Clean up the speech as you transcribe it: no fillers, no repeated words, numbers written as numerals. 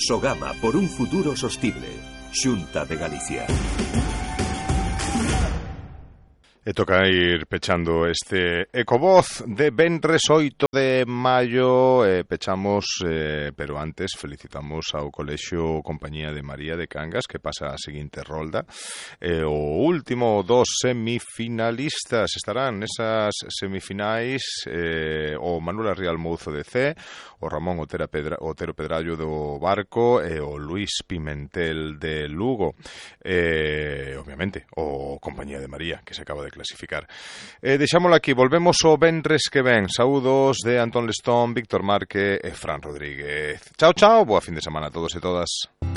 Sogama por un futuro sostible. Xunta de Galicia. E toca ir pechando este Ecovoz de venres 8 de maio. Pechamos, pero antes felicitamos ao Colexio Compañía de María de Cangas, que pasa a seguinte rolda. O último dos semifinalistas estarán nesas semifinais o Manuel Rial Mouzo de C, o Ramón Otero Pedrallo do Barco e o Luís Pimentel de Lugo. Obviamente, o Compañía de María, que se acaba de clasificar. Deixámoslo aquí, volvemos o venres que ven. Saúdos de Antón Lestón, Víctor Marque e Fran Rodríguez. Chao, chao, boa fin de semana a todos e todas.